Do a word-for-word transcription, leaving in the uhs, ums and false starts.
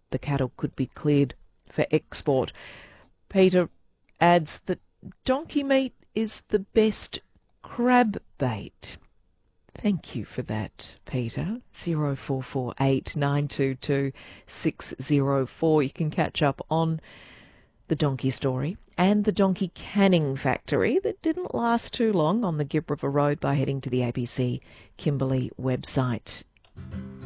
the cattle could be cleared for export. Peter adds that donkey meat is the best crab bait. Thank you for that, Peter. zero four four eight nine two two six zero four. You can catch up on the donkey story and the donkey canning factory that didn't last too long on the Gibb River Road by heading to the A B C Kimberley website.